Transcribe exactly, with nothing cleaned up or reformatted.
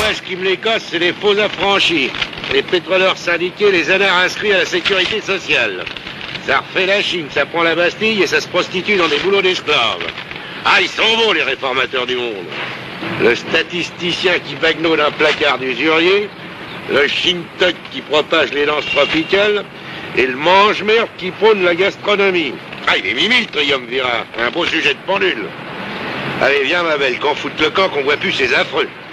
village qui me les casse, c'est les faux affranchis. Les pétroleurs syndiqués, les anards inscrits à la sécurité sociale. Ça refait la Chine, ça prend la Bastille et ça se prostitue dans des boulots d'esclaves. Ah, ils sont bons, les réformateurs du monde. Le statisticien qui bagnole un placard d'usurier, le shintok qui propage les lances tropicales, et le mange-merde qui prône la gastronomie. Ah, il est mimi, le triumvirat. Un beau sujet de pendule. Allez, viens, ma belle, qu'on foute le camp, qu'on voit plus ces affreux.